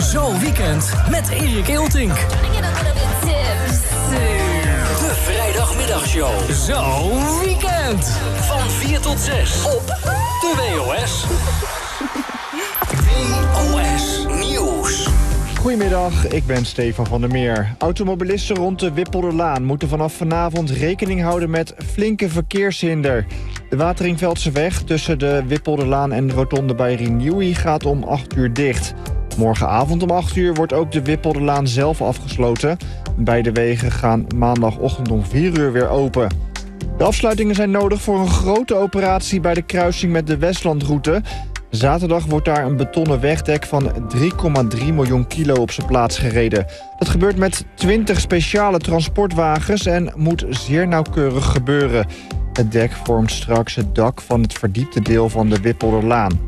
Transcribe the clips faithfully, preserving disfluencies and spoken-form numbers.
Zo Weekend met Erik Eeltink. De vrijdagmiddagshow. Zo Weekend. Van vier tot zes op de W O S. W O S Nieuws. Goedemiddag, ik ben Stefan van der Meer. Automobilisten rond de Wippolderlaan moeten vanaf vanavond rekening houden met flinke verkeershinder. De Wateringveldseweg tussen de Wippolderlaan en de rotonde bij Renewy gaat om acht uur dicht. Morgenavond om acht uur wordt ook de Wippolderlaan zelf afgesloten. Beide wegen gaan maandagochtend om vier uur weer open. De afsluitingen zijn nodig voor een grote operatie bij de kruising met de Westlandroute. Zaterdag wordt daar een betonnen wegdek van drie komma drie miljoen kilo op zijn plaats gereden. Dat gebeurt met twintig speciale transportwagens en moet zeer nauwkeurig gebeuren. Het dek vormt straks het dak van het verdiepte deel van de Wippolderlaan.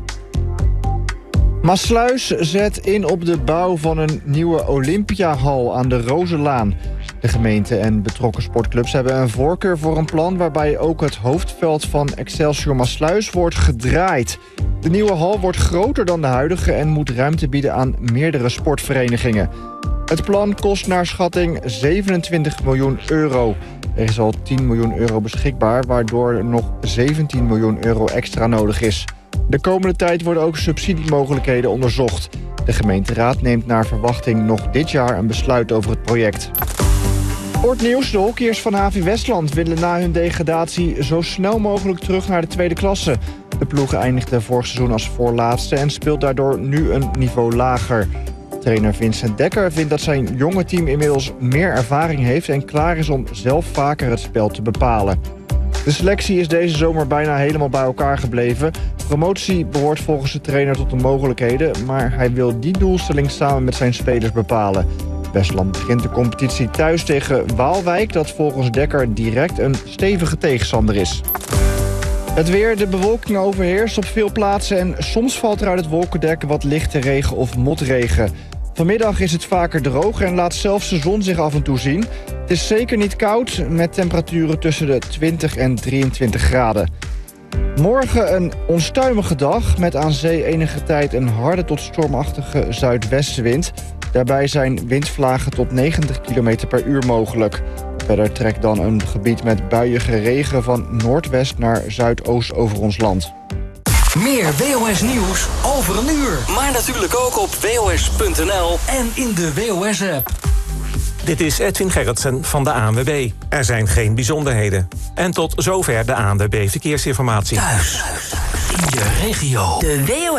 Maassluis zet in op de bouw van een nieuwe Olympiahal aan de Rozenlaan. De gemeente en betrokken sportclubs hebben een voorkeur voor een plan waarbij ook het hoofdveld van Excelsior Maassluis wordt gedraaid. De nieuwe hal wordt groter dan de huidige en moet ruimte bieden aan meerdere sportverenigingen. Het plan kost naar schatting zevenentwintig miljoen euro. Er is al tien miljoen euro beschikbaar, waardoor er nog zeventien miljoen euro extra nodig is. De komende tijd worden ook subsidiemogelijkheden onderzocht. De gemeenteraad neemt naar verwachting nog dit jaar een besluit over het project. Sportnieuws, de hockeyers van H V Westland willen na hun degradatie zo snel mogelijk terug naar de tweede klasse. De ploeg eindigde vorig seizoen als voorlaatste en speelt daardoor nu een niveau lager. Trainer Vincent Dekker vindt dat zijn jonge team inmiddels meer ervaring heeft en klaar is om zelf vaker het spel te bepalen. De selectie is deze zomer bijna helemaal bij elkaar gebleven. Promotie behoort volgens de trainer tot de mogelijkheden, maar hij wil die doelstelling samen met zijn spelers bepalen. Westland begint de competitie thuis tegen Waalwijk, dat volgens Dekker direct een stevige tegenstander is. Het weer, de bewolking overheerst op veel plaatsen en soms valt er uit het wolkendek wat lichte regen of motregen. Vanmiddag is het vaker droog en laat zelfs de zon zich af en toe zien. Het is zeker niet koud, met temperaturen tussen de twintig en drieëntwintig graden. Morgen een onstuimige dag, met aan zee enige tijd een harde tot stormachtige zuidwestenwind. Daarbij zijn windvlagen tot negentig kilometer per uur mogelijk. Verder trekt dan een gebied met buiige regen van noordwest naar zuidoost over ons land. Meer W O S nieuws over een uur. Maar natuurlijk ook op W O S punt N L en in de W O S-app. Dit is Edwin Gerritsen van de A N W B. Er zijn geen bijzonderheden. En tot zover de A N W B Verkeersinformatie. Thuis, in je regio. De W O